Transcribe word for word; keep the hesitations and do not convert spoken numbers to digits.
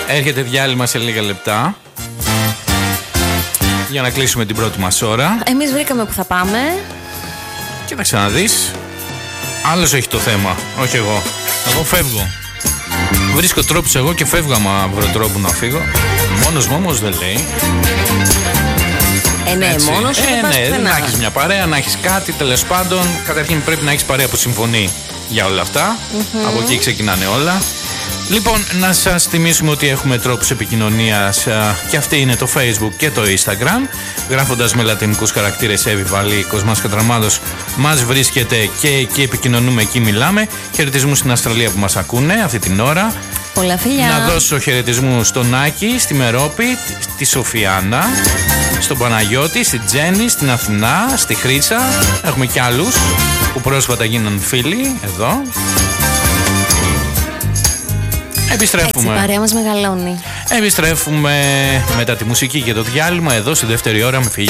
Έρχεται διάλειμμα σε λίγα λεπτά για να κλείσουμε την πρώτη μας ώρα. Εμείς βρήκαμε που θα πάμε. Κοίταξε να δεις. Άλλος έχει το θέμα, όχι εγώ. Εγώ φεύγω. Βρίσκω τρόπους εγώ και φεύγω άμα βρω τρόπο να φύγω. Μόνος μου όμως δεν λέει. Ε, ναι, Έτσι. μόνος σου ε, δεν πας ναι, πουθενά. να έχεις μια παρέα, να έχεις κάτι, τέλος πάντων. Καταρχήν πρέπει να έχεις παρέα που συμφωνεί για όλα αυτά. Mm-hmm. Από εκεί ξεκινάνε όλα. Λοιπόν, να σας θυμίσουμε ότι έχουμε τρόπους επικοινωνίας α, και αυτή είναι το Facebook και το Instagram. Γράφοντας με λατινικούς χαρακτήρες Εύη Βαλή, Κοσμάς Κατραμάδος, μας βρίσκεται και εκεί επικοινωνούμε, εκεί μιλάμε. Χαιρετισμούς στην Αυστραλία που μας ακούνε αυτή την ώρα. Πολλά φιλιά. Να δώσω χαιρετισμούς στον Άκη, στη Μερόπη, στη Σοφιάνα, στον Παναγιώτη, στη Τζέννη, στην Αθηνά, στη Χρύσα. Έχουμε και άλλους που πρόσφατα γίναν φίλοι εδώ. Επιστρέφουμε. Έτσι, η παρέα μας μεγαλώνει. Επιστρέφουμε μετά τη μουσική και το διάλειμμα εδώ στη δεύτερη ώρα με φύγη.